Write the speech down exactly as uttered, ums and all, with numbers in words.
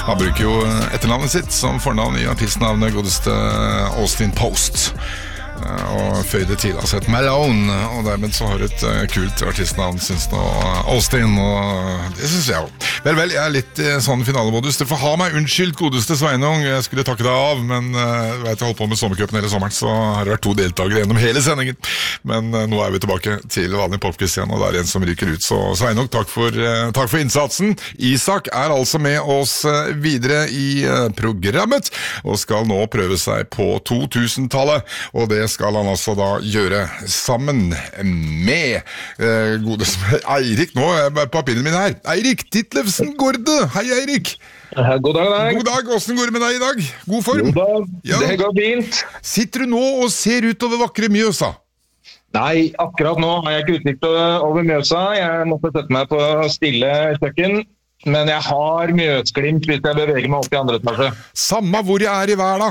Han bruker jo etternavnet sitt som fornavn i artistnavnet godeste Austin Post. Og føyde til altså et Malone, og dermed så har et uh, kult artistnavn, synes nå Austin, og det synes jeg jo. Vel, vel, jeg er litt i sånn finalemodus. Det får ha meg unnskyldt, godeste Sveinung. Jeg skulle takke deg av, men uh, vet jeg holdt på med sommercupen hele sommeren, så har det vært to deltakere gjennom hele sendingen. Men uh, nå er vi tilbake til vanlig popquiz igjen, og det er en som ryker ut. Så Sveinung, takk for, uh, takk for innsatsen. Isak er altså med oss uh, videre i uh, programmet, og skal nå prøve seg på to tusen-tallet, og det skal han altså da gjøre sammen med eh, godeste Eirik. Nå er papirene mine her. Eirik Ditlevsen Gårde. Hei, Eirik. God dag, dag. God dag. Hvordan går det med deg i dag? God form? God dag. Ja. Det går fint. Sitter du nå og ser utover vakre Mjøsa? Nei, akkurat nå har jeg ikke utsikt over Mjøsa. Jeg måtte sette meg på stille kjøkken. Men jeg har Mjøsglimt hvis jeg beveger meg opp i andre etasje. Samme hvor jeg er i hver da.